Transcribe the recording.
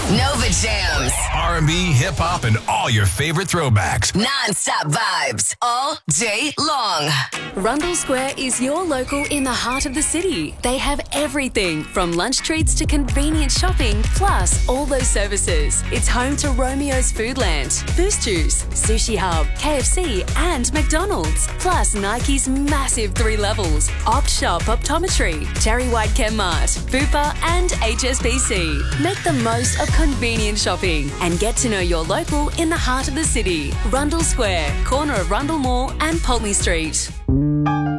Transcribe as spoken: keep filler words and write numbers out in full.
Nova Jams. R and B, hip hop, and all your favorite throwbacks. Non-stop vibes all day long. Rundle Square is your local in the heart of the city. They have everything from lunch treats to convenient shopping, plus all those services. It's home to Romeo's Foodland, Boost Juice, Sushi Hub, K F C, and McDonald's. Plus Nike's massive three levels, Op Shop Optometry, Terry White Chemmart, Fupa, and H S B C. Make the most of convenient shopping and get to know your local in the heart of the city. Rundle Square, corner of Rundle Mall and Pulteney Street.